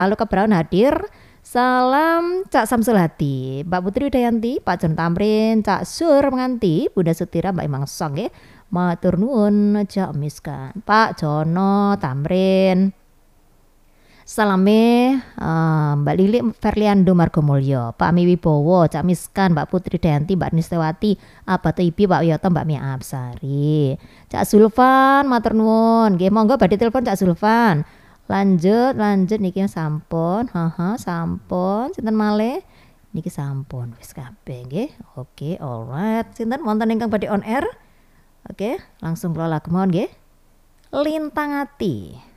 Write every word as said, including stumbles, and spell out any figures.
Halo Kebraun hadir. Salam Cak Samsul Hati, Mbak Putri Udayanti, Pak Jon Tamrin, Cak Sur Menganti, Bunda Sutira, Mbak Imang Song ya. Matur nuwun Cak Miskan, Pak Jono Tamrin. Salame uh, Mbak Lili Verliando Margomulyo, Pak Mi Wibowo, Cak Miskan, Mbak Putri Dayanti, Mbak Nistewati, Abah Ibi, Pak Wiyoto, Mbak Mia Absari, Cak Sulfan, matur nuwun. Nggih monggo badhe telepon Cak Sulfan. Lanjut, lanjut niki sampun, haha sampun, sinten malih? Niki sampun wis kabeh nggih. Oke, alright. Sinten wonten ingkang badhe on air? Oke, langsung kula lagu mawon nggih. Lintang Ati.